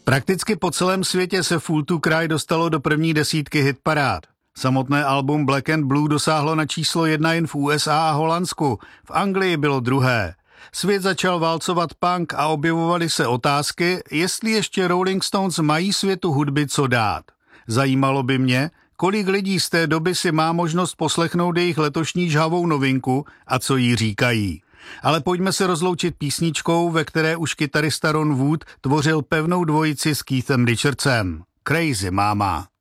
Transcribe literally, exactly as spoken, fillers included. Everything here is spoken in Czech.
Prakticky po celém světě se Fool to Cry dostalo do první desítky hitparád. Samotné album Black and Blue dosáhlo na číslo jedna jen v U S A a Holandsku, v Anglii bylo druhé. Svět začal válcovat punk a objevovaly se otázky, jestli ještě Rolling Stones mají světu hudby co dát. Zajímalo by mě, kolik lidí z té doby si má možnost poslechnout jejich letošní žhavou novinku a co jí říkají. Ale pojďme se rozloučit písničkou, ve které už kytarista Ron Wood tvořil pevnou dvojici s Keithem Richardsem. Crazy Mama.